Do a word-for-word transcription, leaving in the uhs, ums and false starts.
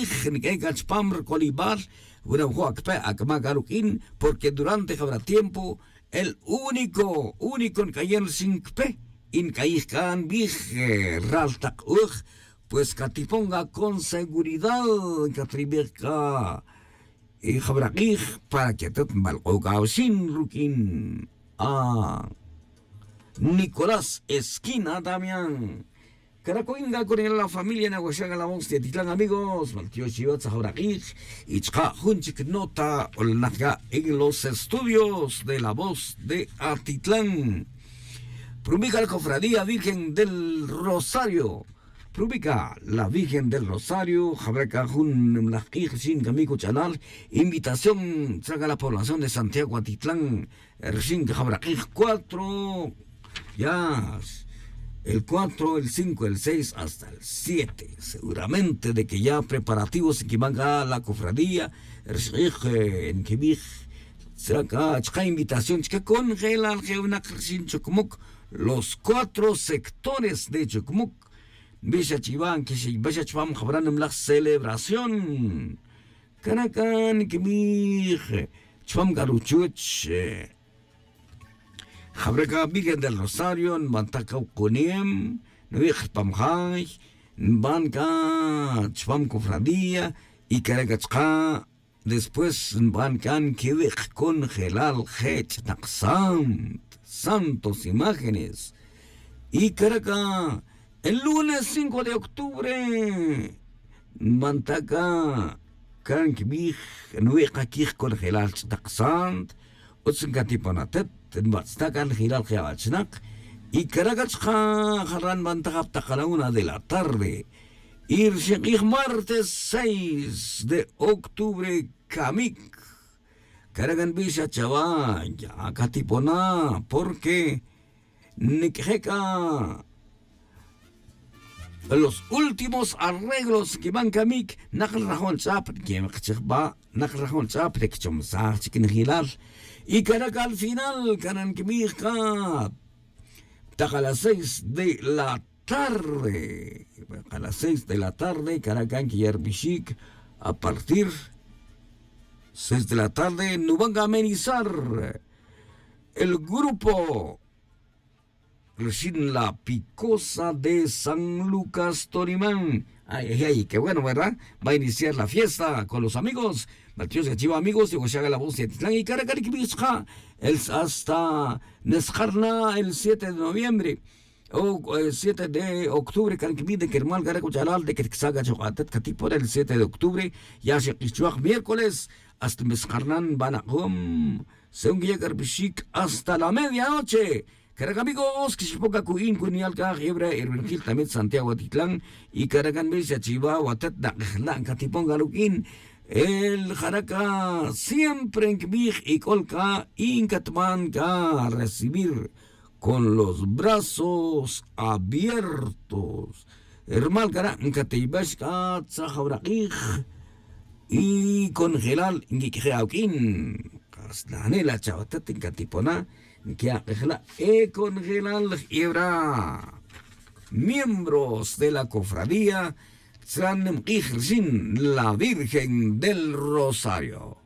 Jabraqij, Nikekach Pamr Colibar, Unahuacpe, Akmagarukin, porque durante habrá tiempo el único, único en Kayen Sinkpe, in Kaiskan Big Raltak Ug, pues Katiponga con seguridad, Katribeka y Jabraqij, para que te Balgausin Rukin. Ah, Nicolás Esquina Damián. Caracoinga con la familia Nahuashaga la voz de Titlán, amigos. Maltio Chivat Jabraqij. Ichka Hunchik nota Olnaga en los estudios de la voz de Atitlán. Prubica la cofradía Virgen del Rosario. Prubica la Virgen del Rosario. Jabraca Jun Mlajij Sin Gamico Chanal. Invitación traga la población de Santiago Atitlán. Ersin Jabraqij cuatro. Ya. El cuatro, el cinco, el seis, hasta el siete. Seguramente de que ya preparativos que van a la cofradía. En que vi. Chica invitación. Chica congela al Geunakrin Chocmuc. Los cuatro sectores de Chocmuc. Bisha Chiván, que se vaya Chiván, habrán la celebración. Canacan, que mi. Chiván Garuchuch. Jabraca Virgen del Rosario, Mantaca Uconiem, Nuij Pamjay, Banca, Chpam Cofradía y Caracachka. Después Bancan Kivik Congelal Hech Naxant, Santos Imágenes. Y Caraca, el lunes cinco de octubre, Mantaca, Cankibig, Nuij Kij Congelal Naxant, Utsunkatipanatet. Bastakan Giral Geabachnak y Caracachka Jarran Bantagapta a la una de la tarde. Ir martes seis de octubre Kamik Caragan Bisha Chavan ya Catipona porque Nikjeka los últimos arreglos que van Kamik Nakal Rajon Chap que va Nakal Rajon Chap que chomsa chicken Giral. Y Caraca al final, Caran Kibija, a las seis de la tarde. A las seis de la tarde, Caracan Kiyarbishik, a partir seis de la tarde, nos van a amenizar el grupo Recién la Picosa de San Lucas Torimán. Ay, ay, ay, qué bueno, ¿verdad? Va a iniciar la fiesta con los amigos. Maltios de Chiva, amigos, de Huachaga la voz de Titlán y Caracarikibisja. Hasta Nesjarna el siete de noviembre. O el siete de octubre, Caraquibi de Kermal Garacucharal de Quexaga Chocatet, Catipora el siete de octubre. Ya se quichuaj miércoles. Hasta Mesjarnan Banacom. Según Garbishik hasta la medianoche. Caraca amigos, que se ponga Cuín, Cunialca, Hebra, Erbenjil, también Santiago Atitlán y Caracan Besia Chiva, Watet, Dajlan, Catiponga Luquín, el Jaraca, siempre en Kbij y Colca, Incatman, a recibir con los brazos abiertos. Hermal Caracan, Cateibashka, Tzajabraqij y congelar, Ngiqueauquín, Caslanela, Chavatet, en Catipona. Que e congelan la miembros de la cofradía Tzanem Ijrsin, la Virgen del Rosario.